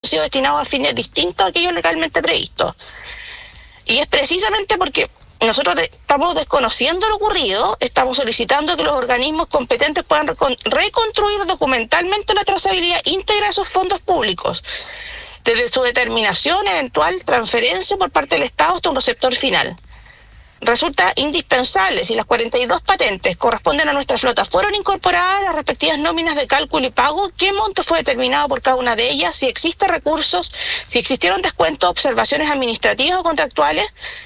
sido destinados a fines distintos a aquellos legalmente previstos. Y es precisamente porque nosotros estamos desconociendo lo ocurrido, estamos solicitando que los organismos competentes puedan reconstruir documentalmente la trazabilidad íntegra de esos fondos públicos, desde su determinación, eventual transferencia por parte del Estado hasta un receptor final. Resulta indispensable, si las 42 patentes corresponden a nuestra flota fueron incorporadas a las respectivas nóminas de cálculo y pago, qué monto fue determinado por cada una de ellas, si existen recursos, si existieron descuentos, observaciones administrativas o contractuales,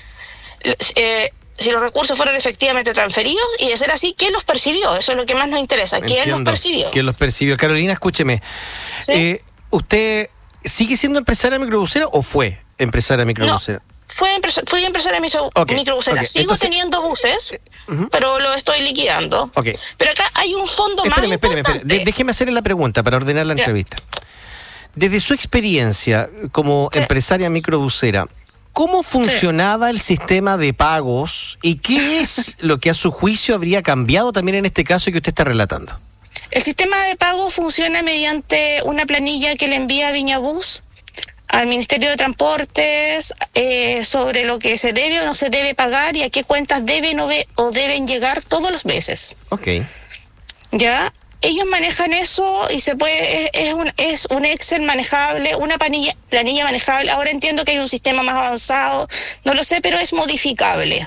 si los recursos fueron efectivamente transferidos, y de ser así, ¿quién los percibió? Eso es lo que más nos interesa. ¿Quién los percibió? ¿Quién los percibió? Carolina, escúcheme. ¿Sí? ¿Usted sigue siendo empresaria microbusera o fue empresaria microbusera? No. Fui empresaria microbusera. Okay. Sigo Entonces, teniendo buses, pero lo estoy liquidando. Okay. Pero acá hay un fondo más importante. Déjeme hacerle la pregunta para ordenar la entrevista. Desde su experiencia como empresaria microbusera, ¿cómo funcionaba el sistema de pagos y qué es lo que a su juicio habría cambiado también en este caso que usted está relatando? El sistema de pago funciona mediante una planilla que le envía Viñabús al Ministerio de Transportes sobre lo que se debe o no se debe pagar y a qué cuentas deben o deben llegar todos los meses. Okay. ¿Ya? Ellos manejan eso y se puede es un Excel manejable, una planilla manejable. Ahora entiendo que hay un sistema más avanzado, no lo sé, pero es modificable.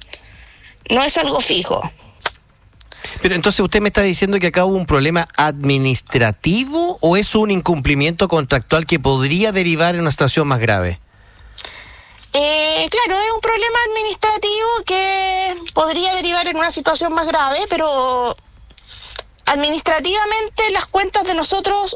No es algo fijo. Pero entonces usted me está diciendo que acá hubo un problema administrativo o es un incumplimiento contractual que podría derivar en una situación más grave. Claro, es un problema administrativo que podría derivar en una situación más grave, pero administrativamente las cuentas de nosotros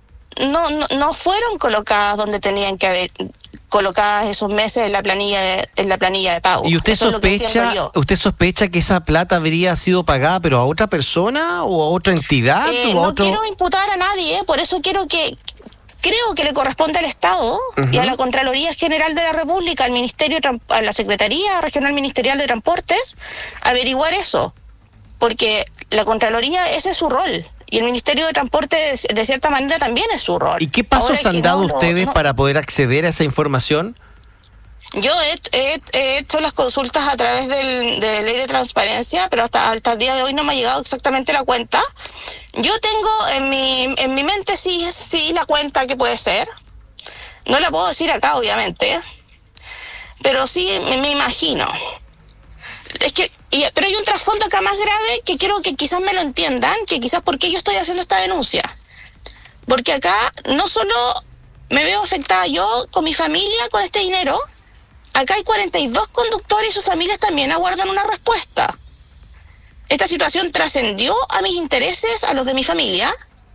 no fueron colocadas donde tenían que haber colocadas esos meses en la planilla de pago. ¿Y usted sospecha que esa plata habría sido pagada pero a otra persona o a otra entidad? No quiero imputar a nadie, por eso creo que le corresponde al Estado y a la Contraloría General de la República, al Ministerio, a la Secretaría Regional Ministerial de Transportes, averiguar eso, porque la Contraloría, ese es su rol. Y el Ministerio de Transporte, de cierta manera, también es su rol. ¿Y qué pasos han dado ustedes para poder acceder a esa información? Yo he hecho las consultas a través de Ley de Transparencia, pero hasta el día de hoy no me ha llegado exactamente la cuenta. Yo tengo en mi mente sí la cuenta que puede ser. No la puedo decir acá, obviamente, pero sí me imagino. Pero hay un trasfondo acá más grave que quiero que quizás me lo entiendan, que quizás por qué yo estoy haciendo esta denuncia. Porque acá no solo me veo afectada yo con mi familia con este dinero, acá hay 42 conductores y sus familias también aguardan una respuesta. Esta situación trascendió a mis intereses, a los de mi familia,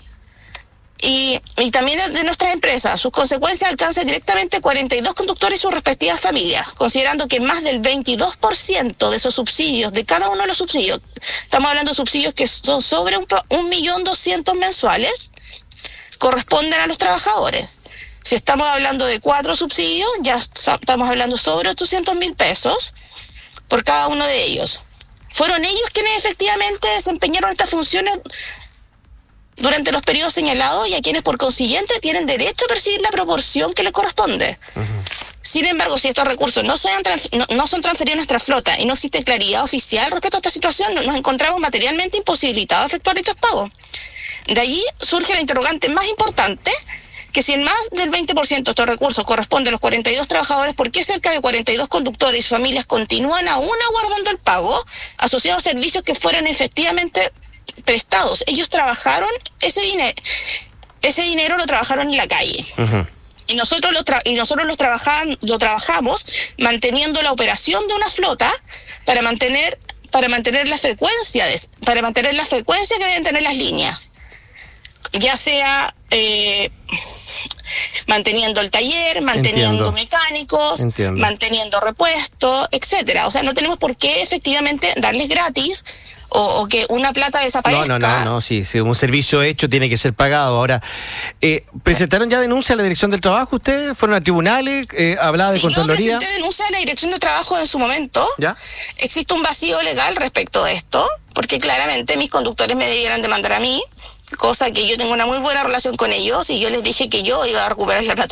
y también de nuestras empresas. Sus consecuencias alcanzan directamente 42 conductores y sus respectivas familias, considerando que más del 22% de esos subsidios, de cada uno de los subsidios, estamos hablando de subsidios que son sobre 1.200.000 mensuales, corresponden a los trabajadores. Si estamos hablando de 4 subsidios, ya estamos hablando sobre 800.000 pesos por cada uno de ellos. Fueron ellos quienes efectivamente desempeñaron estas funciones durante los periodos señalados y a quienes por consiguiente tienen derecho a percibir la proporción que les corresponde. Sin embargo, si estos recursos no son transferidos a nuestra flota y no existe claridad oficial respecto a esta situación, nos encontramos materialmente imposibilitados de efectuar estos pagos. De allí surge la interrogante más importante, que si en más del 20% de estos recursos corresponden a los 42 trabajadores, ¿por qué cerca de 42 conductores y sus familias continúan aún aguardando el pago asociado a servicios que fueran efectivamente prestados? Ellos trabajaron ese dinero lo trabajaron en la calle. Y nosotros lo trabajamos manteniendo la operación de una flota para mantener la frecuencia que deben tener las líneas, ya sea manteniendo el taller, manteniendo mecánicos, manteniendo repuestos, etcétera. O sea, no tenemos por qué efectivamente darles gratis o que una plata desaparezca. No, sí, un servicio hecho tiene que ser pagado. Ahora, ¿presentaron ya denuncia a la Dirección del Trabajo ustedes? ¿Fueron a tribunales? ¿Hablaba de Contraloría? Yo presenté denuncia a la Dirección de Trabajo en su momento. ¿Ya? Existe un vacío legal respecto de esto, porque claramente mis conductores me debieran demandar a mí, cosa que yo tengo una muy buena relación con ellos y yo les dije que yo iba a recuperar la plata